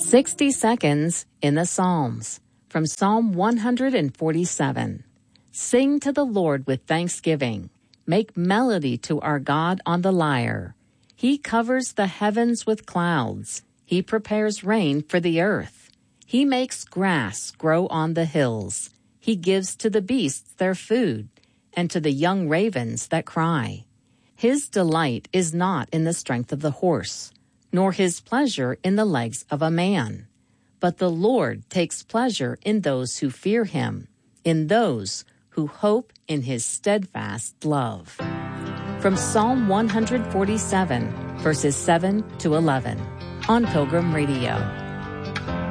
60 Seconds in the Psalms, from Psalm 147. Sing to the Lord with thanksgiving. Make melody to our God on the lyre. He covers the heavens with clouds. He prepares rain for the earth. He makes grass grow on the hills. He gives to the beasts their food, and to the young ravens that cry. His delight is not in the strength of the horse, nor his pleasure in the legs of a man. But the Lord takes pleasure in those who fear him, in those who hope in his steadfast love. From Psalm 147, verses 7 to 11, on Pilgrim Radio.